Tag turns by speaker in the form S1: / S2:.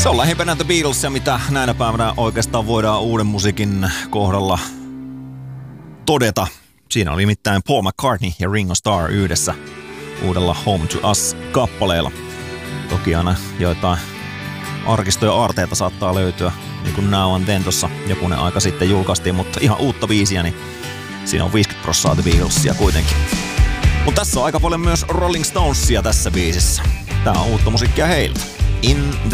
S1: Se on lähimpänä The Beatlesia, mitä näinä päivänä oikeastaan voidaan uuden musiikin kohdalla todeta. Siinä oli nimittäin Paul McCartney ja Ringo Starr yhdessä uudella Home to Us-kappaleella. Toki aina joitain arkistoja aarteita saattaa löytyä, niin kuin Now and Then tuossa jokunen aika sitten julkaistiin, mutta ihan uutta biisiä, niin siinä on 50% The Beatlesia kuitenkin. Mutta tässä on aika paljon myös Rolling Stonesia tässä biisissä. Tää on uutta musiikkia heiltä. In the